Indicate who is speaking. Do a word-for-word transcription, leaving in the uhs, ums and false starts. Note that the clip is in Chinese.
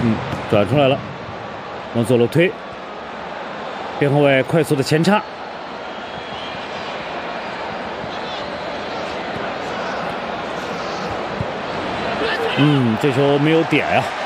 Speaker 1: 嗯，转出来了，往左路推，边后卫快速的前插。 嗯，这球没有点呀、啊。